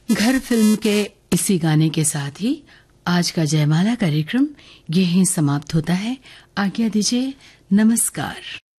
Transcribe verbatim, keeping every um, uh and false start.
घर फिल्म के इसी गाने के साथ ही आज का जयमाला कार्यक्रम यहीं समाप्त होता है। आज्ञा दीजिए, नमस्कार।